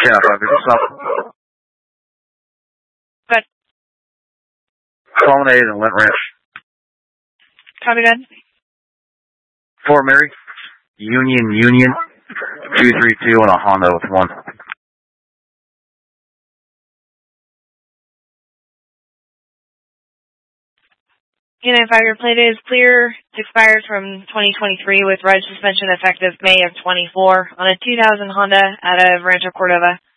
10-5, stop. Good. Promenade and Lent Ranch. Copy, good. Fort Mary, Union, 232 and a Honda with 1. Union 5, your plate is clear. It's expired from 2023 with red suspension effective May of 24 on a 2000 Honda out of Rancho Cordova.